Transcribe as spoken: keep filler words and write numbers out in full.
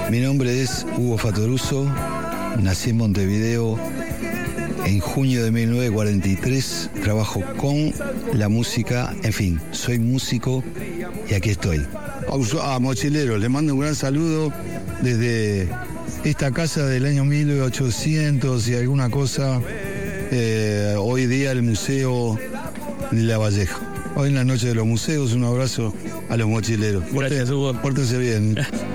Mi nombre es Hugo Fattoruso, nací en Montevideo en junio de mil novecientos cuarenta y tres, trabajo con la música, en fin, soy músico y aquí estoy. A Mochileros, le mando un gran saludo desde esta casa del año mil ochocientos y alguna cosa, eh, hoy día el Museo de La Valleja. Hoy en la noche de los museos, un abrazo a los mochileros. Gracias, Hugo. Pórtense bien.